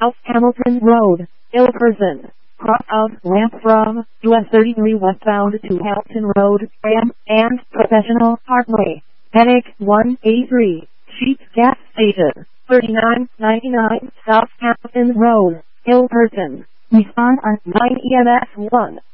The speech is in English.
South Hamilton Road, Ilperson. Cross of ramp from US 33 westbound to Hamilton Road, Ram, and Professional Parkway. Headache 183, Sheep Gas Station, 3999 South Hamilton Road, Ilperson. Respond on 9 EMS 1.